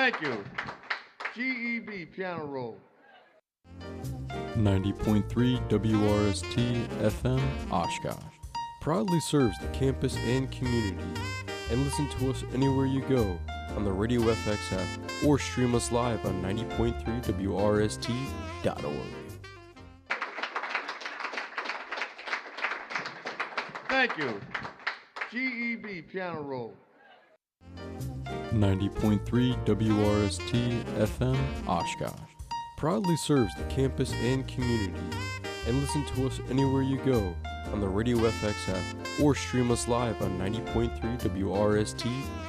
Thank you. GEB piano roll. 90.3 WRST FM Oshkosh proudly serves the campus and community. And listen to us anywhere you go on the Radio FX app or stream us live on 90.3 WRST.org. Thank you. GEB piano roll. 90.3 WRST FM Oshkosh proudly serves the campus and community. And listen to us anywhere you go on the Radio FX app or stream us live on 90.3 WRST.org.